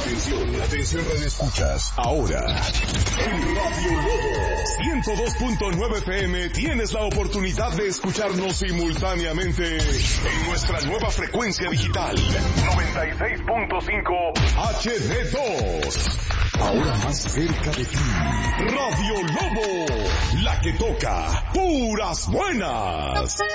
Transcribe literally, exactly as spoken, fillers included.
Atención, atención Radio Escuchas. Ahora, en Radio Lobo ciento dos punto nueve F M tienes la oportunidad de escucharnos simultáneamente en nuestra nueva frecuencia digital noventa y seis punto cinco H D dos. Ahora más cerca de ti. Radio Lobo, la que toca puras buenas.